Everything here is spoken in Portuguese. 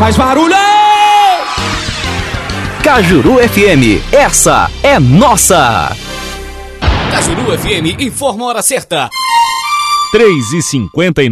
Faz barulho! Cajuru FM, essa é nossa! Cajuru FM informa a hora certa. 3h59.